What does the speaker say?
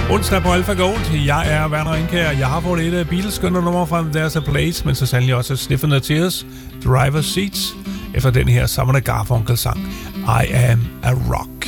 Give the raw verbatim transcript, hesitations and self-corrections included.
Onsdag på Alpha Gold. Jeg er Werner Indkjær. Jeg har fået et af Beatles skønne nummer fra There's a Place, men så sandelig også Sniff and the Tears, Driver's Seats, efter den her Simon and Garfunkel sang I Am a Rock.